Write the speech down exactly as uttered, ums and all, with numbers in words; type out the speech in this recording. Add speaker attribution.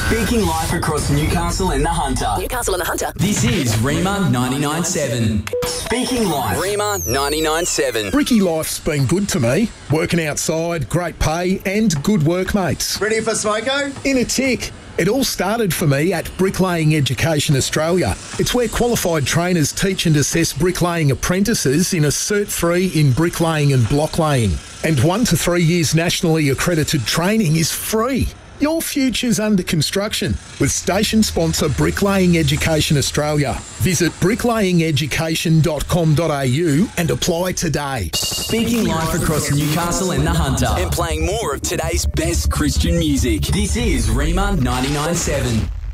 Speaker 1: Speaking live across Newcastle and the Hunter.
Speaker 2: Newcastle and the Hunter.
Speaker 1: This is Rima ninety-nine point seven. Speaking live. Rima ninety-nine point seven.
Speaker 3: Bricky life's been good to me. Working outside, great pay and good workmates.
Speaker 4: Ready for Smoko?
Speaker 3: In a tick. It all started for me at Bricklaying Education Australia. It's where qualified trainers teach and assess bricklaying apprentices in a Cert three in bricklaying and blocklaying. And one to three years nationally accredited training is free. Your future's under construction with station sponsor Bricklaying Education Australia. Visit bricklaying education dot com dot a u and apply today.
Speaker 1: Speaking live across Newcastle and the Hunter and playing more of today's best Christian music. This is Rima ninety-nine point seven.